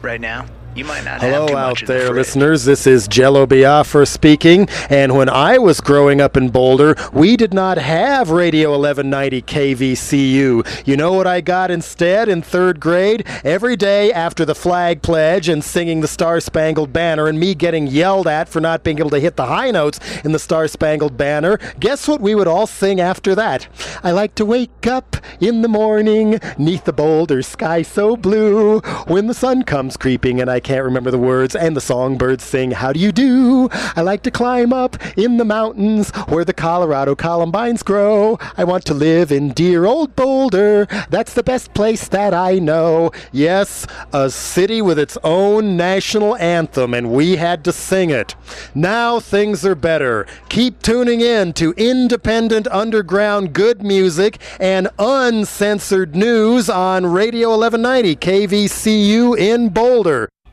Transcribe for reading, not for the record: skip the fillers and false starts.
right now. You might not have Hello too out much in the there, fridge. listeners. This is Jello Biafra speaking. And when I was growing up in Boulder, we did not have Radio 1190 KVCU. You know what I got instead in third grade? Every day after the flag pledge and singing the Star-Spangled Banner and me getting yelled at for not being able to hit the high notes in the Star-Spangled Banner, guess what we would all sing after that? I like to wake up in the morning, 'neath the Boulder sky so blue, when the sun comes creeping and I can't remember the words, and the songbirds sing, how do you do? I like to climb up in the mountains where the Colorado columbines grow. I want to live in dear old Boulder. That's the best place that I know. Yes, a city with its own national anthem, and we had to sing it. Now things are better. Keep tuning in to independent underground good music and uncensored news on Radio 1190 KVCU in Boulder.